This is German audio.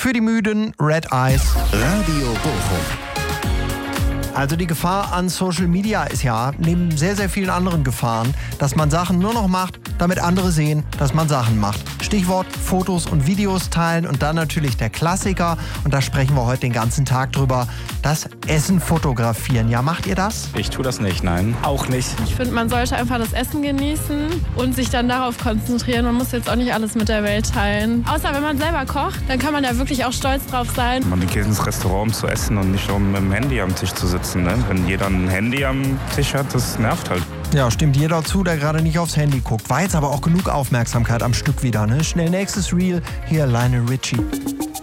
Für die Müden, Red Eyes. Radio Bochum. Also die Gefahr an Social Media ist ja, neben sehr, sehr vielen anderen Gefahren, dass man Sachen nur noch macht, damit andere sehen, dass man Sachen macht. Stichwort Fotos und Videos teilen und dann natürlich der Klassiker, und da sprechen wir heute den ganzen Tag drüber, das Essen fotografieren. Ja, macht ihr das? Ich tue das nicht, nein. Auch nicht. Ich finde, man sollte einfach das Essen genießen und sich dann darauf konzentrieren. Man muss jetzt auch nicht alles mit der Welt teilen. Außer wenn man selber kocht, dann kann man da wirklich auch stolz drauf sein. Man geht ins Restaurant, um zu essen und nicht um mit dem Handy am Tisch zu sitzen. Ne? Wenn jeder ein Handy am Tisch hat, das nervt halt. Ja, stimmt jeder zu, der gerade nicht aufs Handy guckt. War jetzt aber auch genug Aufmerksamkeit am Stück wieder, ne? Schnell nächstes Reel, hier Lionel Richie.